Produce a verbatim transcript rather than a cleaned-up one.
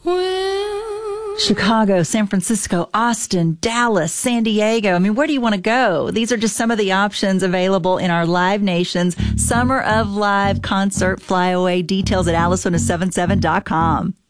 Chicago, San Francisco, Austin, Dallas, San Diego. I mean, where do you want to go? These are just some of the options available in our Live Nations Summer of Live concert flyaway. Details at Alice one oh seven seven dot com.